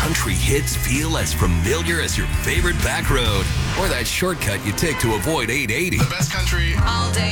country hits feel as familiar as your favorite back road or that shortcut you take to avoid 880. The best country all day